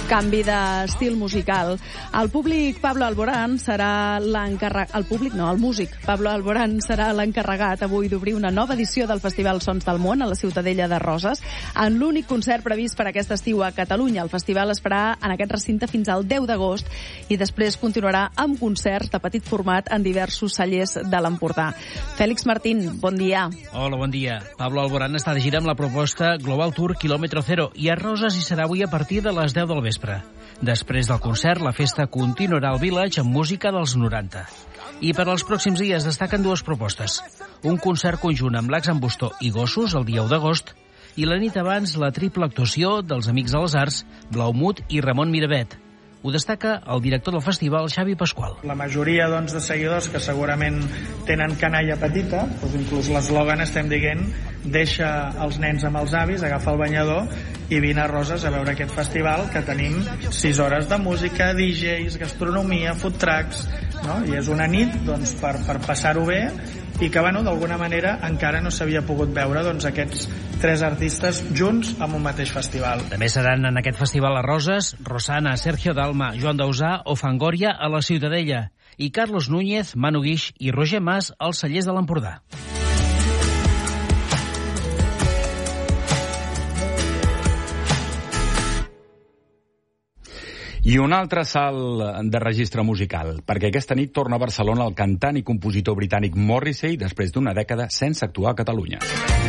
Canvi d'estil musical. El músic Pablo Alborán serà l'encarregat avui d'obrir una nova edició del Festival Sons del Món a la Ciutadella de Roses, en l'únic concert previst per aquest estiu a Catalunya. El festival es farà en aquest recinte fins al 10 d'agost i després continuarà amb concerts de petit format en diversos cellers de l'Empordà. Fèlix Martín, bon dia. Hola, bon dia. Pablo Alborán està de gira amb la proposta Global Tour Kilómetro Cero i a Roses hi serà avui a partir de les 10 del vespre. Després del concert, la festa continuarà al Village amb música dels 90. I per als pròxims dies destaquen dues propostes. Un concert conjunt amb l'Ax en Bustó i Gossos el dia 1 d'agost i la nit abans la triple actuació dels Amics de les Arts, Blaumut i Ramon Miravet. Ho destaca el director del festival, Xavi Pasqual. La majoria de seguidors que segurament tenen canalla petita, doncs inclús l'eslògan estem dient deixa els nens amb els avis, agafa el banyador i vine a Roses a veure aquest festival que tenim 6 hores de música, DJs, gastronomia, food trucks, no? I és una nit doncs, per passar-ho bé i que d'alguna manera encara no s'havia pogut veure aquests 3 artistes junts en un mateix festival. També seran en aquest festival a Roses Rosana, Sergio Dalma, Joan Dausà o Fangoria a la Ciutadella i Carlos Núñez, Manu Guix i Roger Mas als cellers de l'Empordà. I un altre salt de registre musical, perquè aquesta nit torna a Barcelona el cantant i compositor britànic Morrissey després d'una dècada sense actuar a Catalunya.